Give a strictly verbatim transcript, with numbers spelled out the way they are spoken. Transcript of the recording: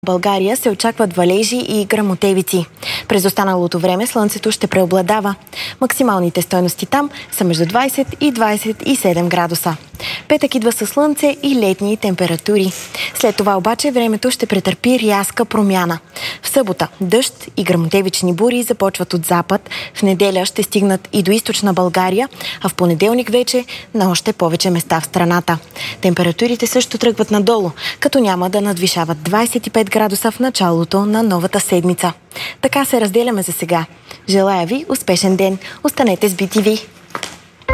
България се очакват валежи и гръмотевици. През останалото време слънцето ще преобладава. Максималните стойности там са между двайсет и двайсет и седем градуса. Петък идва със слънце и летни температури. След това обаче времето ще претърпи рязка промяна. В събота дъжд и гръмотевични бури започват от запад. В неделя ще стигнат и до източна България, а в понеделник вече на още повече места в страната. Температурите също тръгват надолу, като няма да надвишават двайсет и пет градуса в началото на новата седмица. Така се разделяме за сега. Желая ви успешен ден! Останете с Би Ти Ви!